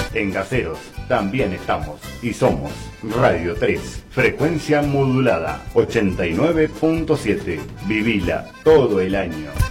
En Caseros también estamos y somos Radio 3, frecuencia modulada 89.7. Vivila todo el año.